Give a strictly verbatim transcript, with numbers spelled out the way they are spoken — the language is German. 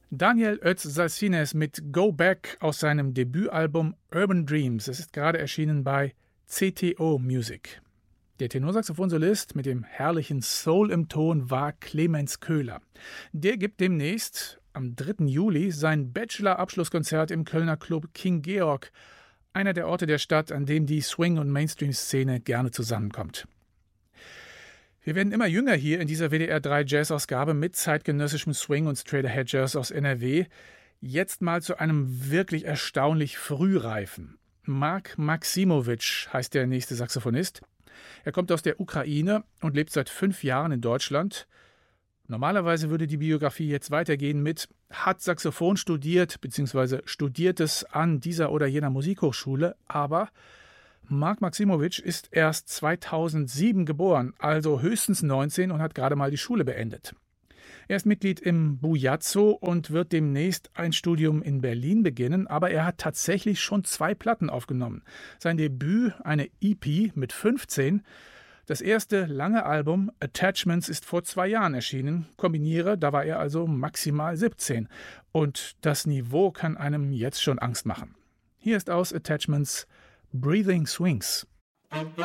Daniel Ötz-Salsines mit Go Back aus seinem Debütalbum Urban Dreams. Es ist gerade erschienen bei C T O Music. Der Tenorsaxophonsolist mit dem herrlichen Soul im Ton war Clemens Köhler. Der gibt demnächst am dritten Juli sein Bachelor-Abschlusskonzert im Kölner Club King Georg, einer der Orte der Stadt, an dem die Swing- und Mainstream-Szene gerne zusammenkommt. Wir werden immer jünger hier in dieser W D R drei Jazz-Ausgabe mit zeitgenössischem Swing und Straight-Ahead Jazz aus N R W. Jetzt mal zu einem wirklich erstaunlich Frühreifen. Mark Maximowitsch heißt der nächste Saxophonist. Er kommt aus der Ukraine und lebt seit fünf Jahren in Deutschland. Normalerweise würde die Biografie jetzt weitergehen mit hat Saxophon studiert bzw. studiert es an dieser oder jener Musikhochschule, aber Mark Maximowitsch ist erst zweitausendsieben geboren, also höchstens neunzehn und hat gerade mal die Schule beendet. Er ist Mitglied im Bujazzo und wird demnächst ein Studium in Berlin beginnen, aber er hat tatsächlich schon zwei Platten aufgenommen. Sein Debüt, eine E P mit fünfzehn. Das erste lange Album Attachments ist vor zwei Jahren erschienen. Kombiniere, da war er also maximal siebzehn. Und das Niveau kann einem jetzt schon Angst machen. Hier ist aus Attachments Breathing Swings.